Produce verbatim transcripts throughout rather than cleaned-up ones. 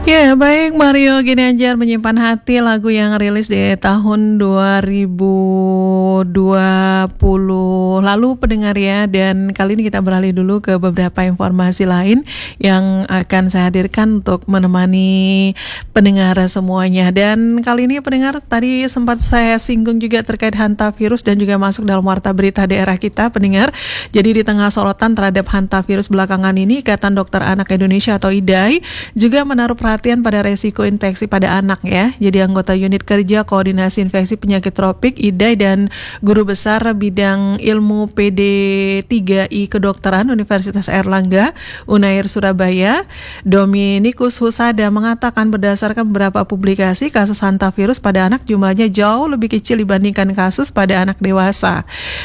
Ya, baik, Mario Ginanjar Menyimpan Hati, lagu yang rilis di tahun dua ribu dua puluh lalu pendengar ya. Dan kali ini kita beralih dulu ke beberapa informasi lain yang akan saya hadirkan untuk menemani pendengar semuanya. Dan kali ini pendengar, tadi sempat saya singgung juga terkait hantavirus dan juga masuk dalam warta berita daerah kita pendengar. Jadi di tengah sorotan terhadap hantavirus belakangan ini, Ikatan Dokter Anak Indonesia atau I D A I juga menaruh perhatian pada resiko infeksi pada anak ya. Jadi anggota unit kerja koordinasi infeksi penyakit tropik I D A I dan guru besar bidang ilmu P D tiga I Kedokteran Universitas Airlangga Unair Surabaya, Dominikus Husada mengatakan berdasarkan beberapa publikasi kasus hantavirus pada anak jumlahnya jauh lebih kecil dibandingkan kasus pada anak dewasa.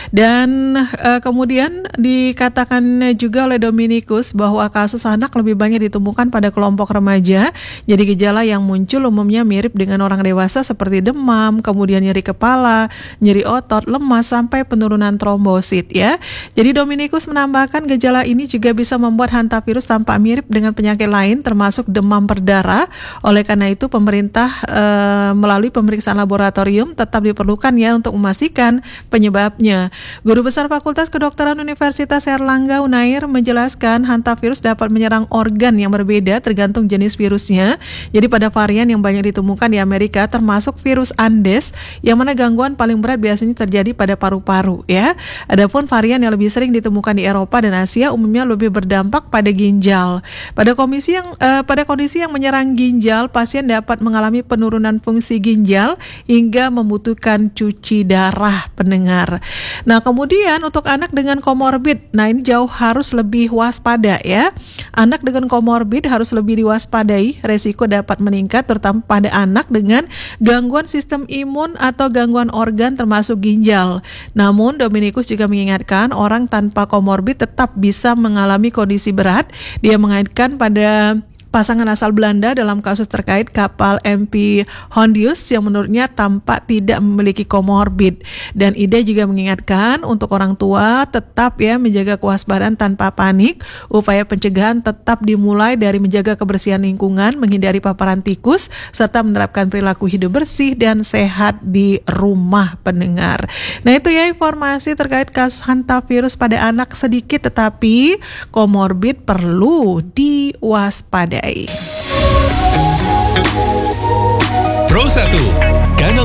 Dan uh, kemudian dikatakan juga oleh Dominikus bahwa kasus anak lebih banyak ditemukan pada kelompok remaja. Jadi gejala yang muncul umumnya mirip dengan orang dewasa seperti demam, kemudian nyeri kepala, nyeri otot, lemas, sampai penurunan trombosit ya. Jadi Dominikus menambahkan gejala ini juga bisa membuat hantavirus tampak mirip dengan penyakit lain termasuk demam berdarah. Oleh karena itu pemerintah e, melalui pemeriksaan laboratorium tetap diperlukan ya untuk memastikan penyebabnya. Guru Besar Fakultas Kedokteran Universitas Airlangga Unair menjelaskan hantavirus dapat menyerang organ yang berbeda tergantung jenis virusnya. Jadi pada varian yang banyak ditemukan di Amerika termasuk virus Andes yang mana gangguan paling berat biasanya terjadi pada paru-paru ya. Adapun varian yang lebih sering ditemukan di Eropa dan Asia umumnya lebih berdampak pada ginjal. Pada kondisi yang eh, pada kondisi yang menyerang ginjal, pasien dapat mengalami penurunan fungsi ginjal hingga membutuhkan cuci darah pendengar. Nah, kemudian untuk anak dengan komorbid, nah ini jauh harus lebih waspada ya. Anak dengan komorbid harus lebih diwaspadai, resiko dapat meningkat terutama pada anak dengan gangguan sistem imun atau gangguan organ termasuk ginjal. Namun Dominikus juga mengingatkan orang tanpa komorbid tetap bisa mengalami kondisi berat. Dia mengaitkan pada pasangan asal Belanda dalam kasus terkait kapal M V Hondius yang menurutnya tampak tidak memiliki komorbid. Dan I D A I juga mengingatkan untuk orang tua tetap ya menjaga kewaspadaan tanpa panik. Upaya pencegahan tetap dimulai dari menjaga kebersihan lingkungan, menghindari paparan tikus, serta menerapkan perilaku hidup bersih dan sehat di rumah pendengar. Nah itu ya informasi terkait kasus hantavirus pada anak, sedikit tetapi komorbid perlu diwaspadai. Pro satu, Kanal